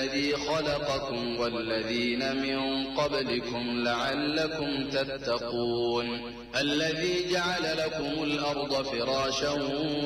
الذي خلقكم والذين من قبلكم لعلكم تتقون الذي جعل لكم الأرض فراشا